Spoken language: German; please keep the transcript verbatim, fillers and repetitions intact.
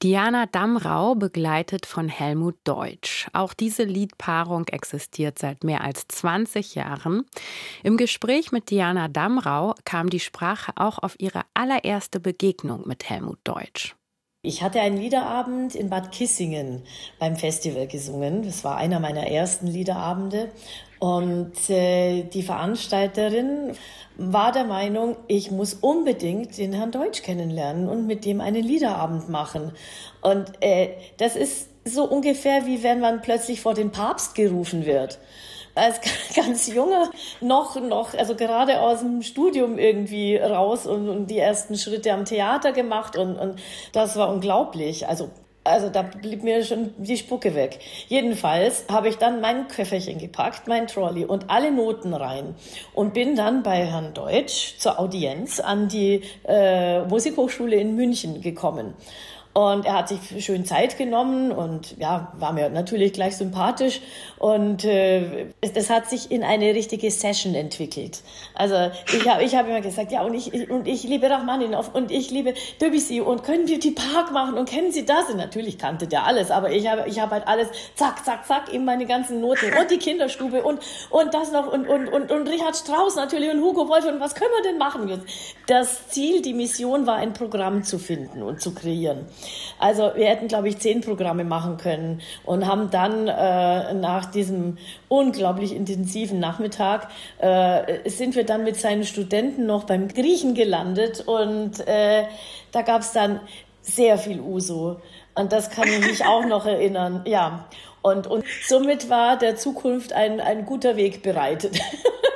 Diana Damrau begleitet von Helmut Deutsch. Auch diese Liedpaarung existiert seit mehr als zwanzig Jahren. Im Gespräch mit Diana Damrau kam die Sprache auch auf ihre allererste Begegnung mit Helmut Deutsch. Ich hatte einen Liederabend in Bad Kissingen beim Festival gesungen. Das war einer meiner ersten Liederabende. Und äh, die Veranstalterin war der Meinung, ich muss unbedingt den Herrn Deutsch kennenlernen und mit dem einen Liederabend machen. Und äh, das ist so ungefähr, wie wenn man plötzlich vor den Papst gerufen wird. Als ganz junger, noch, noch, also gerade aus dem Studium irgendwie raus und, und die ersten Schritte am Theater gemacht und, und das war unglaublich. Also, also da blieb mir schon die Spucke weg. Jedenfalls habe ich dann mein Köfferchen gepackt, mein Trolley und alle Noten rein und bin dann bei Herrn Deutsch zur Audienz an die äh, Musikhochschule in München gekommen. Und er hat sich schön Zeit genommen und ja, war mir natürlich gleich sympathisch. Und äh, das hat sich in eine richtige Session entwickelt. Also ich habe ich hab immer gesagt, ja, und ich, und ich liebe Rachmaninoff und ich liebe Debussy und können wir die Park machen und kennen Sie das? Und natürlich kannte der alles, aber ich habe ich habe halt alles zack, zack, zack, eben meine ganzen Noten und die Kinderstube und und das noch und, und, und, und Richard Strauss natürlich und Hugo Wolf und was können wir denn machen? Das Ziel, die Mission war, ein Programm zu finden und zu kreieren. Also wir hätten, glaube ich, zehn Programme machen können und haben dann äh, nach diesem unglaublich intensiven Nachmittag äh, sind wir dann mit seinen Studenten noch beim Griechen gelandet und äh, da gab es dann sehr viel Uso. Und das kann ich mich auch noch erinnern. Ja, und, und somit war der Zukunft ein, ein guter Weg bereitet.